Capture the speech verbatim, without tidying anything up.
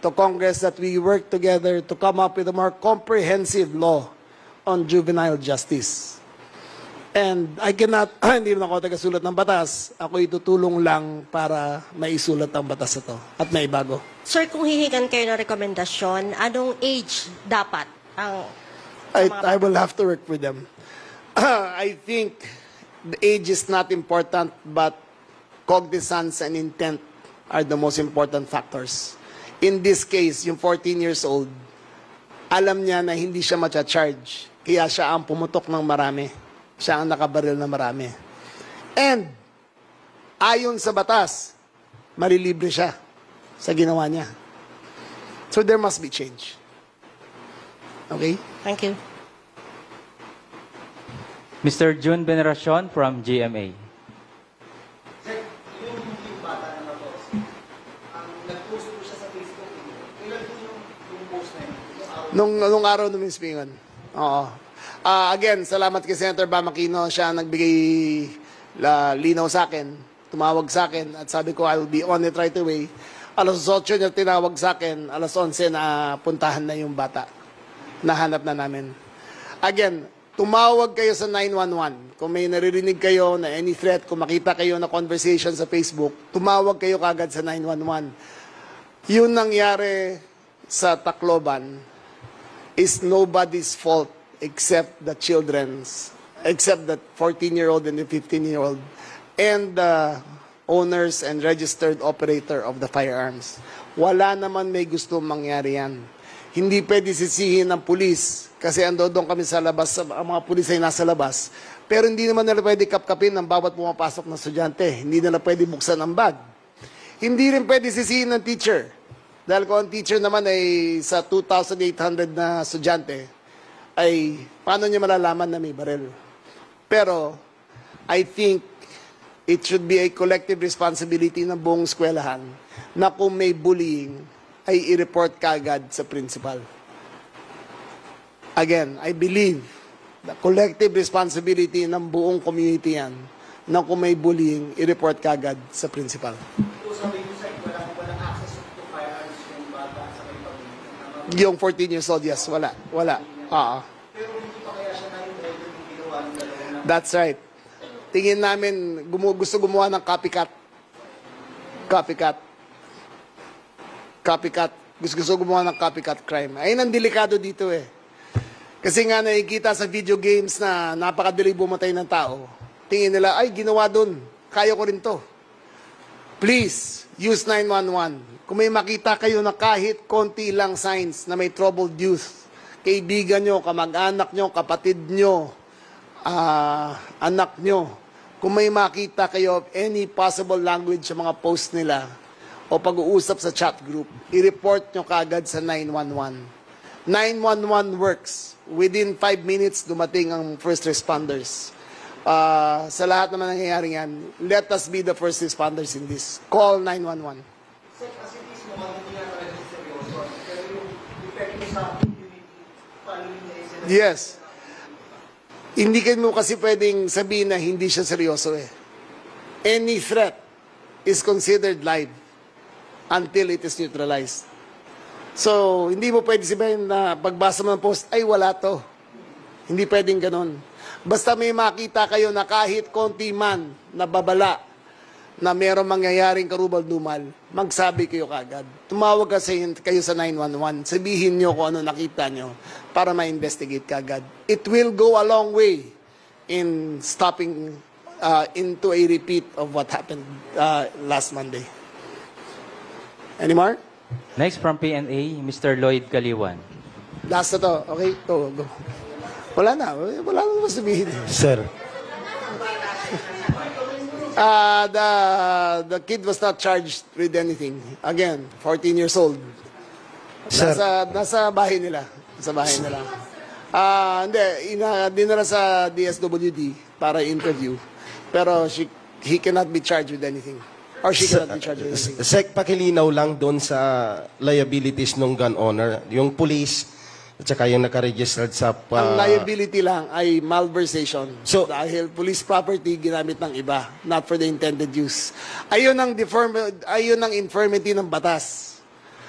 to Congress that we work together to come up with a more comprehensive law on juvenile justice. And I cannot, hindi naman ako tagasulat ng batas, ako itutulong lang para maisulat ang batas na to at may bago. Sir, kung hihingan kayo ng rekomendasyon, anong age dapat ang I, I will have to work with them. I think the age is not important, but cognizance and intent are the most important factors. In this case, yung fourteen years old, alam niya na hindi siya matcha-charge, kaya siya ang pumutok ng marami. Siya ang nakabaril na marami. And, ayon sa batas, malilibre siya sa ginawa niya. So there must be change. Okay? Thank you. Mister June Veneracion from G M A. Nung, nung araw ng Miss Pingon. Oo. Uh, again, salamat kay Senator Bam Aquino. Siya nagbigay la, linaw sa akin, tumawag sa akin, at sabi ko, I will be on it right away. Alas otso niya tinawag sa akin, alas onse na puntahan na yung bata. Nahanap na namin. Again, tumawag kayo sa nine one one. Kung may naririnig kayo na any threat, kung makita kayo na conversation sa Facebook, tumawag kayo kagad sa nine one one. Yun nangyari sa Tacloban is nobody's fault except the children's, except the fourteen-year-old and the fifteen-year-old, and the owners and registered operator of the firearms. Wala naman may gusto mangyari yan. Hindi pwede sisihin ng pulis, kasi ando doon kami sa labas, ang mga pulis ay nasa labas, pero hindi naman nila pwede kapkapin ng bawat pumapasok na estudyante. Hindi nila pwede buksan ang bag. Hindi rin pwede sisihin ng teacher. Dahil kung ang teacher naman ay sa two thousand eight hundred na estudyante, ay paano niya malalaman na may baril? Pero, I think it should be a collective responsibility ng buong eskwelahan na kung may bullying, ay i-report kaagad sa principal. Again, I believe the collective responsibility ng buong community yan na kung may bullying, i-report kaagad sa principal. Yung fourteen years old, yes, wala. Wala. Ah. That's right. Tingin namin, gumu gusto gumawa ng copycat. Copycat. Copycat. Gusto gusto gumawa ng copycat crime. Ayun ang delikado dito eh. Kasi nga nakikita sa video games na napakadali bumatay ng tao. Tingin nila, ay, ginawa dun. Kaya ko rin to. Please, use nine one one. Kung may makita kayo na kahit konti lang signs na may troubled youth, kaibigan nyo, kamag-anak nyo, kapatid nyo, uh, anak nyo, kung may makita kayo of any possible language sa mga post nila o pag-uusap sa chat group, i-report nyo kaagad sa nine one one. nine one one works. Within five minutes, dumating ang first responders. Uh, sa lahat naman nangyayari yan, let us be the first responders in this. Call nine one one. Yes. Hindi mo kasi pwedeng sabihin na hindi siya seryoso eh. Any threat is considered live until it is neutralized. So, hindi mo pwede sabihin na pagbasa mo ng post, ay wala to. Hindi pwedeng ganun. Basta may makita kayo na kahit konti man na babala na mayroong mangyayaring karubal-dumal, magsabi kayo kagad. Tumawag kasi kayo sa nine one one. Sabihin nyo kung ano nakita nyo para ma-investigate kagad. It will go a long way in stopping uh, into a repeat of what happened uh, last Monday. Any more? Next from P N A, Mister Lloyd Kaliwan. Last na to. Okay? Go, go. Wala na. Wala na naman sabihin. Sir. Uh, the the kid was not charged with anything. Again, fourteen years old. Sir. Nasa, nasa bahay nila. Nasa bahay nila. Ah, uh, hindi. Ina, dinala sa D S W D para interview. Pero she, he cannot be charged with anything. Or she cannot be charged with anything. Sek, pakilinaw lang doon sa liabilities ng gun owner. Yung police, at saka yung nakaregistered sa... Pa... Ang liability lang ay malversation. So, dahil police property ginamit ng iba, not for the intended use. Ayun ang deform, ayun ang infirmity ng batas.